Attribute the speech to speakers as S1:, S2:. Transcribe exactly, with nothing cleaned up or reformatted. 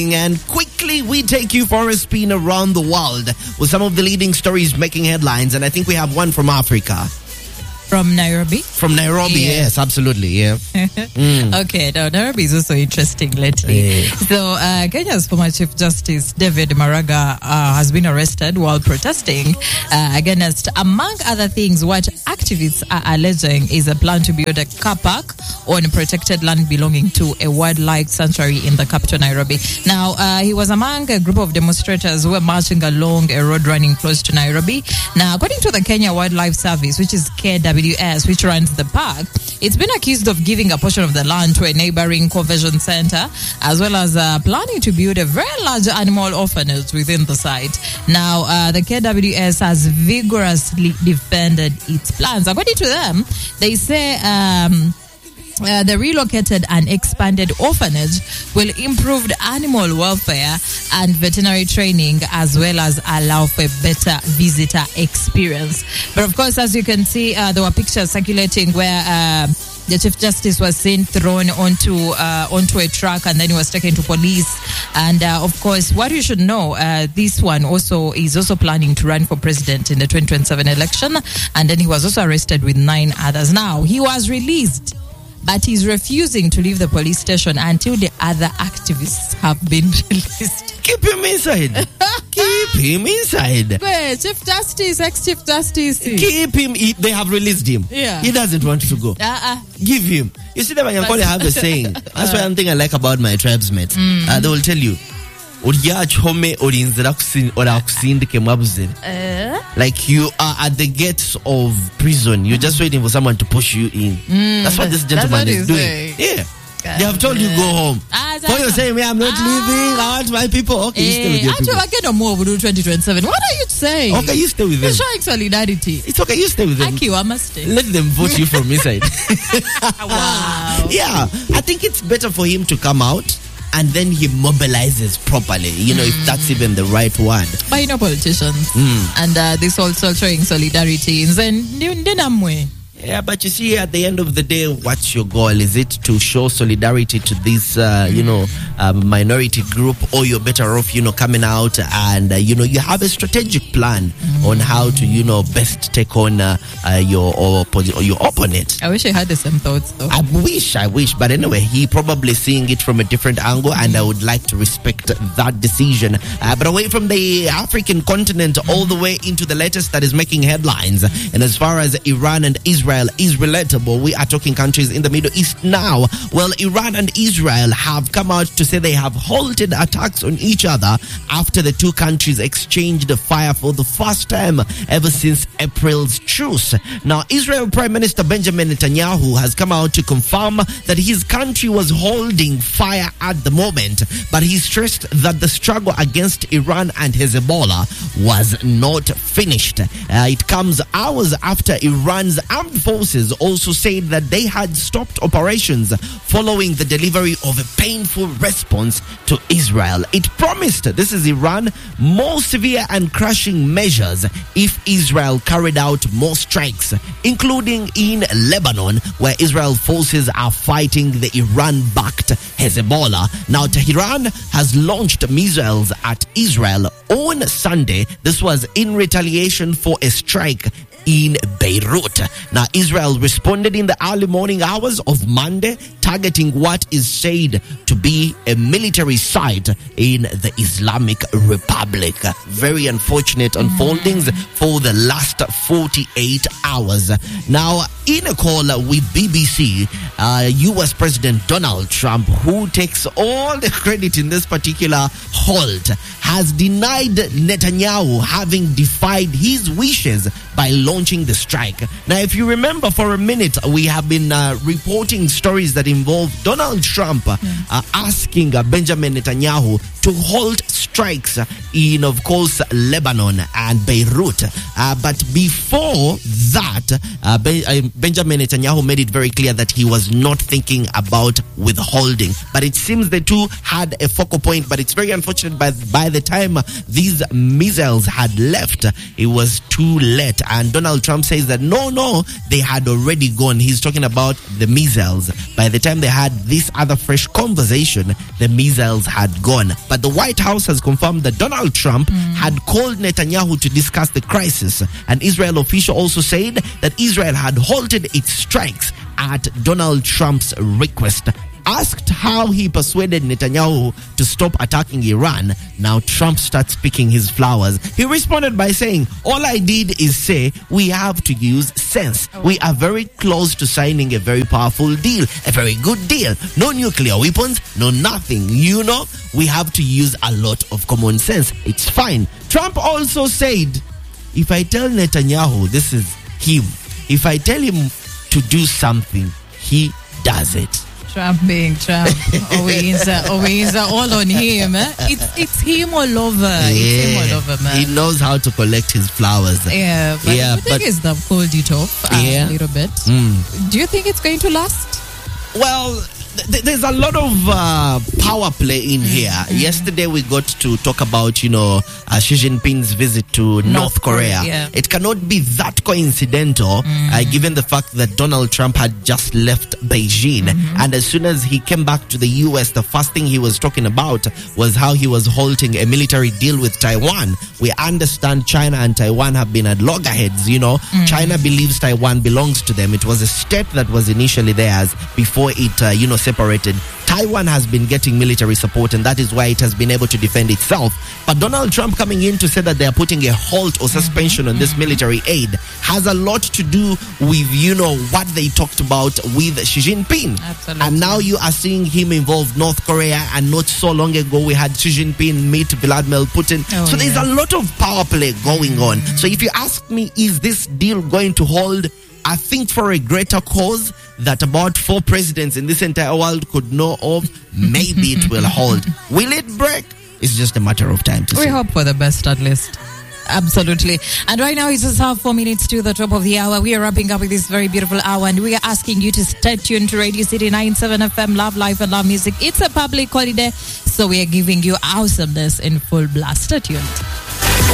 S1: And quickly, we take you for a spin around the world with some of the leading stories making headlines. And I think we have one from Africa.
S2: From Nairobi?
S1: From Nairobi, yeah. Yes, absolutely, yeah.
S2: mm. Okay, now Nairobi is also interesting lately. Yeah. So, uh, Kenya's former Chief Justice David Maraga uh, has been arrested while protesting uh, against, among other things, what activists are alleging is a plan to build a car park on protected land belonging to a wildlife sanctuary in the capital, Nairobi. Now, uh, he was among a group of demonstrators who were marching along a road running close to Nairobi. Now, according to the Kenya Wildlife Service, which is K W S, which runs the park, it's been accused of giving a portion of the land to a neighboring conversion center, as well as uh, planning to build a very large animal orphanage within the site. Now, uh, the K W S has vigorously defended its plans. According to them, they say um, Uh, the relocated and expanded orphanage will improve animal welfare and veterinary training, as well as allow for a better visitor experience. But of course, as you can see, uh, there were pictures circulating where uh, the Chief Justice was seen thrown onto uh, onto a truck, and then he was taken to police. And uh, of course, what you should know, uh, this one also is also planning to run for president in the twenty twenty-seven election, and then he was also arrested with nine others. Now, he was released, but he's refusing to leave the police station until the other activists have been released.
S1: Keep him inside. Keep him inside.
S2: Wait, Chief Justice, ex-Chief Justice.
S1: Keep him. He, they have released him.
S2: Yeah.
S1: He doesn't want to go.
S2: Uh-uh.
S1: Give him. You see, the Wanyankole have a saying. That's uh, one thing I like about my tribesmates.
S2: Mm.
S1: Uh, they will tell you, like you are at the gates of prison, you're just waiting for someone to push you in.
S2: Mm,
S1: that's what this gentleman is doing. Saying. Yeah. God, they have told you go home. Ah, for you saying, I'm not ah, leaving, I want my people. Okay, you stay with your people.
S2: Get more twenty twenty-seven. What are you saying?
S1: Okay, you stay with them.
S2: You're showing solidarity.
S1: It's okay, you stay with them.
S2: Aki, I must stay.
S1: Let them vote you from inside.
S2: Wow.
S1: Yeah, I think it's better for him to come out and then he mobilizes properly, you know, mm. if that's even the right word.
S2: But you know, politicians.
S1: Mm.
S2: And uh, this also showing solidarity.
S1: Yeah, but you see, at the end of the day, what's your goal? Is it to show solidarity to this, uh, you know, uh, minority group, or you're better off, you know, coming out and, uh, you know, you have a strategic plan mm. on how to, you know, best take on uh, uh, your or, or your opponent?
S2: I wish I had the same thoughts, though.
S1: I wish, I wish. But anyway, he probably seeing it from a different angle, and I would like to respect that decision. Uh, but away from the African continent, all the way into the latest that is making headlines. And as far as Iran and Israel is relatable, we are talking countries in the Middle East now. Well, Iran and Israel have come out to say they have halted attacks on each other after the two countries exchanged fire for the first time ever since April's truce. Now, Israel Prime Minister Benjamin Netanyahu has come out to confirm that his country was holding fire at the moment, but he stressed that the struggle against Iran and Hezbollah was not finished. Uh, it comes hours after Iran's armed forces also said that they had stopped operations following the delivery of a painful response to Israel. It promised, this is Iran, more severe and crushing measures if Israel carried out more strikes, including in Lebanon, where Israel forces are fighting the Iran-backed Hezbollah. Now, Tehran has launched missiles at Israel on Sunday. This was in retaliation for a strike in Beirut. Now, Israel responded in the early morning hours of Monday, targeting what is said to be a military site in the Islamic Republic. Very unfortunate unfoldings for the last forty-eight hours. Now, in a call with B B C, uh, U S President Donald Trump, who takes all the credit in this particular halt, has denied Netanyahu having defied his wishes by launching the strike. Now, if you remember, for a minute, we have been uh, reporting stories that involve Donald Trump uh, uh, asking uh, Benjamin Netanyahu to halt strikes in, of course, Lebanon and Beirut. Uh, but before that, uh, ben- uh, Benjamin Netanyahu made it very clear that he was not thinking about withholding. But it seems the two had a focal point, but it's very unfortunate by, by the time these missiles had left, it was too late. And Donald Trump says that no, no, they had already gone. He's talking about the missiles. By the time they had this other fresh conversation, the missiles had gone. But the White House has confirmed that Donald Trump mm. had called Netanyahu to discuss the crisis. An Israel official also said that Israel had halted its strikes at Donald Trump's request. Asked how he persuaded Netanyahu to stop attacking Iran, now Trump starts picking his flowers. He responded by saying, all I did is say we have to use sense. Oh. We are very close to signing a very powerful deal, a very good deal. No nuclear weapons, no nothing. You know, we have to use a lot of common sense. It's fine. Trump also said, if I tell Netanyahu, this is him, if I tell him to do something, he does it.
S2: Trump being Trump, always, uh, always uh, all on him. Eh? It's it's him all over. Yeah. It's him all over, man.
S1: He knows how to collect his flowers.
S2: Yeah, but
S1: yeah,
S2: the thing
S1: but,
S2: is, they've cooled it off uh, yeah. a little bit. Mm. Do you think it's going to last?
S1: Well, th- there's a lot of uh, power play in here. Mm-hmm. Yesterday we got to talk about, you know, uh, Xi Jinping's visit to North, North Korea. Korea. Yeah. It cannot be that coincidental, mm-hmm. uh, given the fact that Donald Trump had just left Beijing. Mm-hmm. And as soon as he came back to the U S, the first thing he was talking about was how he was halting a military deal with Taiwan. We understand China and Taiwan have been at loggerheads, you know. Mm-hmm. China believes Taiwan belongs to them. It was a state that was initially theirs before it, uh, you know, separated. Taiwan has been getting military support, and that is why it has been able to defend itself. But Donald Trump coming in to say that they are putting a halt or suspension on this military aid has a lot to do with, you know, what they talked about with Xi Jinping.
S2: Absolutely.
S1: And now you are seeing him involve North Korea, and not so long ago we had Xi Jinping meet Vladimir Putin. Oh, so there's yeah. a lot of power play going on. Mm. So if you ask me, is this deal going to hold? I think for a greater cause that about four presidents in this entire world could know of, maybe it will hold. Will it break? It's just a matter of time to
S2: we
S1: see.
S2: We hope for the best, at least. Absolutely. And right now it's just half four minutes to the top of the hour. We are wrapping up with this very beautiful hour, and we are asking you to stay tuned to Radio City ninety-seven F M, Love Life and Love Music. It's a public holiday, so we are giving you awesomeness in full blast. Stay tuned.